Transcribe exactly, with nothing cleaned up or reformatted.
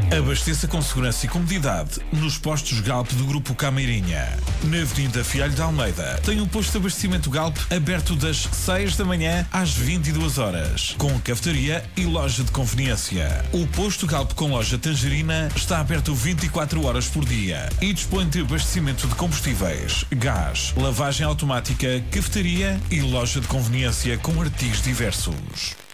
Abasteça com segurança e comodidade nos postos Galp do Grupo Cameirinha. Na Avenida Fialho de Almeida tem um posto de abastecimento Galp aberto das seis da manhã às vinte e duas horas, com cafetaria e loja de conveniência. O posto Galp com loja Tangerina está aberto vinte e quatro horas por dia e dispõe de abastecimento de combustíveis, gás, lavagem automática, cafetaria e loja de conveniência com artigos diversos.